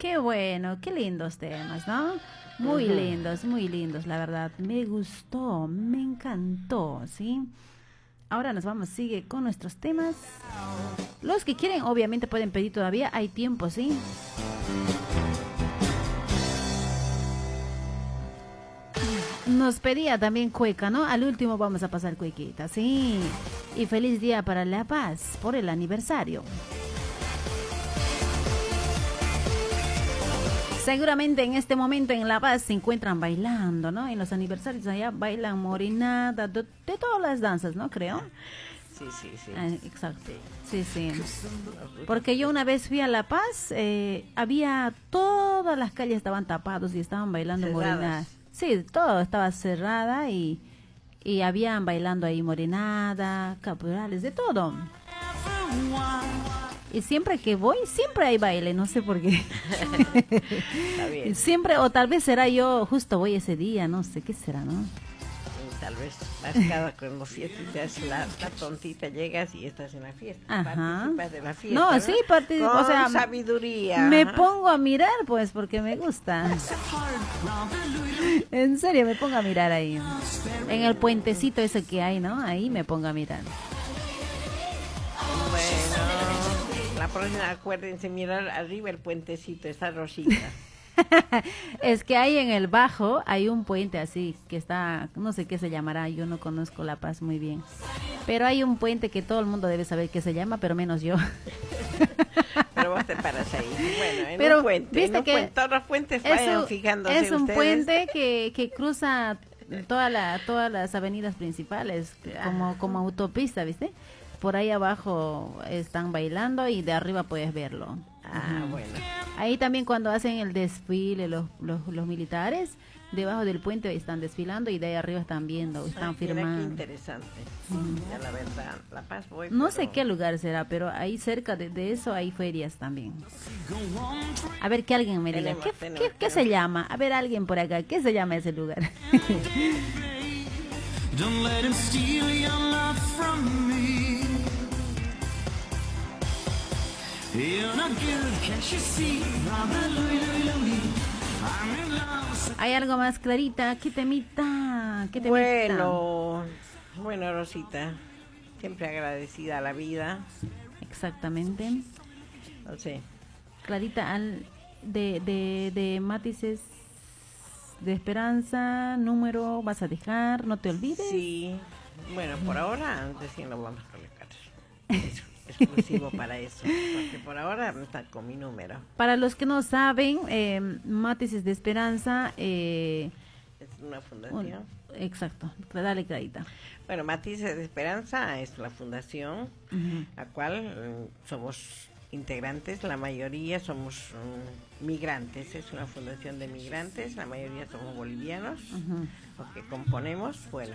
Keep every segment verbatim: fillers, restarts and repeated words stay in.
Qué bueno, qué lindos temas, ¿no? Muy Ujú. lindos, muy lindos, la verdad. Me gustó, me encantó, ¿sí? Ahora nos vamos, sigue con nuestros temas. Los que quieren, obviamente pueden pedir todavía, hay tiempo, ¿sí? Nos pedía también cueca, ¿no? Al último vamos a pasar cuequita, sí. Y feliz día para La Paz por el aniversario. Seguramente en este momento en La Paz se encuentran bailando, ¿no? En los aniversarios allá bailan morinada, de, de todas las danzas, ¿no? Creo. Sí, sí, sí. Ah, exacto. Sí, sí. Porque yo una vez fui a La Paz, eh, había todas las calles estaban tapados y estaban bailando Cerradas. morinada. Sí, todo estaba cerrada y, y habían bailando ahí morenada, caporales, de todo. Y siempre que voy, siempre hay baile, no sé por qué. Está bien. Siempre, o tal vez será yo, justo voy ese día, no sé qué será, ¿no? Y tal vez vas cada con los fiestas, la, la tontita, llegas y estás en la fiesta. Ajá. Participas de la fiesta. No, sí, participo, Con o sea, sabiduría. Me Ajá. pongo a mirar, pues, porque me gusta. En serio, me pongo a mirar ahí. En el puentecito ese que hay, ¿no? Ahí me pongo a mirar. Bueno, la próxima acuérdense mirar arriba el puentecito, esa rosita. Es que hay en el bajo, hay un puente así, que está, no sé qué se llamará, yo no conozco La Paz muy bien. Pero hay un puente que todo el mundo debe saber qué se llama, pero menos yo. Pero vos te paras ahí. Bueno, en Pero, un puente. viste en un que puente, todos los puentes Es vayan un, fijándose es un ustedes. puente que, que cruza toda la, todas las avenidas principales, como, como autopista, ¿viste? Por ahí abajo están bailando y de arriba puedes verlo. Ah, Ujú. bueno. Ahí también cuando hacen el desfile los, los, los militares, debajo del puente están desfilando y de ahí arriba están viendo, están Ay, mira qué firmando. interesante. Ya la verdad, La Paz voy. No pero- sé qué lugar será, pero ahí cerca de, de eso hay ferias también. A ver, que alguien me diga, Tenemos, ¿qué, tenemos, qué, qué se tenemos. llama? A ver, alguien por acá, ¿qué se llama ese lugar? Don't let him steal your love from me. You're not good, can't you see? Brother Louie, Louie, Louie, I'm in love. ¿Hay algo más, Clarita? ¿Qué temita? ¿Qué temita? Bueno, bueno, Rosita, siempre agradecida a la vida. Exactamente. No sé, Clarita, al, de, de, de matices de esperanza, número, vas a dejar, no te olvides. sí. Bueno, por ahora, recién lo vamos a colocar. Es exclusivo para eso. Porque por ahora está con mi número. Para los que no saben, eh, Matices de Esperanza, eh, Es una un- fundación. exacto, dale, Clarita. Bueno, Matices de Esperanza es la fundación, Ujú. la cual mm, somos integrantes, la mayoría somos mm, migrantes, es una fundación de migrantes, la mayoría somos bolivianos, Ujú. los que componemos, bueno,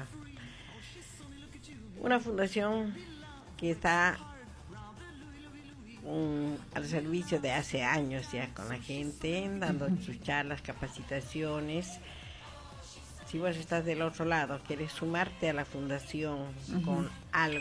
una fundación que está mm, al servicio de hace años ya con la gente, dando sus charlas, capacitaciones. Si vos estás del otro lado, quieres sumarte a la fundación con algo